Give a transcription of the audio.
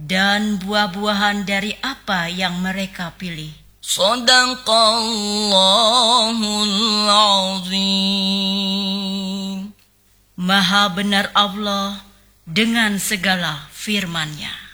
dan buah-buahan dari apa yang mereka pilih. Shadaqallahul azim. Maha benar Allah dengan segala firman-Nya.